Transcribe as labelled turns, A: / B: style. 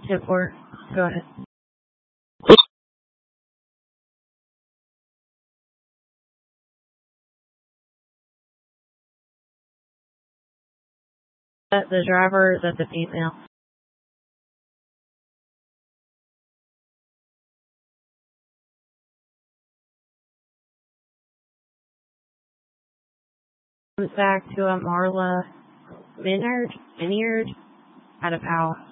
A: 10-4. Go ahead. The driver is at the female. Comes back to a Marla Minyard out of Powell.